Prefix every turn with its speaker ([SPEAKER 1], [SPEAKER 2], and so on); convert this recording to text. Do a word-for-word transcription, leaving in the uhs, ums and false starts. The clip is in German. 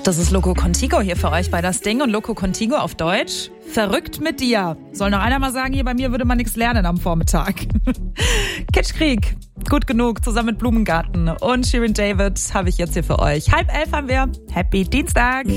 [SPEAKER 1] Das ist Loco Contigo hier für euch bei Das Ding und Loco Contigo auf Deutsch. Verrückt mit dir. Soll noch einer mal sagen, hier bei mir würde man nichts lernen am Vormittag. Kitschkrieg, gut genug, zusammen mit Blumengarten und Shirin David habe ich jetzt hier für euch. Halb elf haben wir. Happy Dienstag.